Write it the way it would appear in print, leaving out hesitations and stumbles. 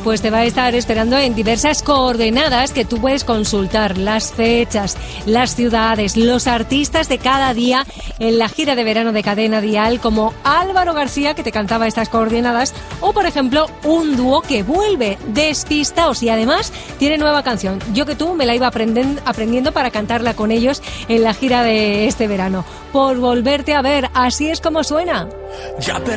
pues te va a estar esperando en diversas coordenadas que tú puedes consultar, las fechas, las ciudades, los artistas de cada día en la gira de verano de Cadena Dial, como Álvaro García, que te cantaba estas coordenadas, o por ejemplo un dúo que vuelve, Despistaos, y además tiene nueva canción. Yo que tú me la iba aprendiendo para cantarla con ellos en la gira de este verano. Por volverte a ver, así es como suena.